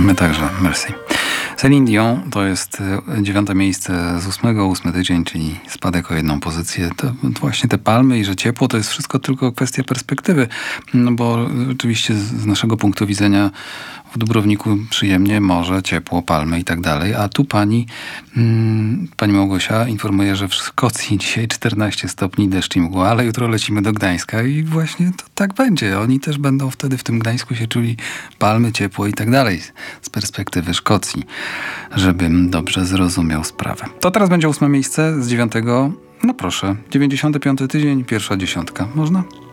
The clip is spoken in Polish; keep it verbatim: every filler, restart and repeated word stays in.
My także, merci. Céline Dion to jest dziewiąte miejsce z ósmego, ósmy tydzień, czyli spadek o jedną pozycję. To właśnie te palmy i że ciepło to jest wszystko tylko kwestia perspektywy, no bo oczywiście z naszego punktu widzenia w Dubrowniku przyjemnie, morze, ciepło, palmy i tak dalej, a tu pani, mm, pani Małgosia informuje, że w Szkocji dzisiaj czternaście stopni, deszcz i mgła, ale jutro lecimy do Gdańska i właśnie to tak będzie. Oni też będą wtedy w tym Gdańsku się czuli palmy, ciepło i tak dalej z perspektywy Szkocji, żebym dobrze zrozumiał sprawę. To teraz będzie ósme miejsce z dziewiątego. No proszę, dziewięćdziesiąty piąty tydzień, pierwsza dziesiątka. Można?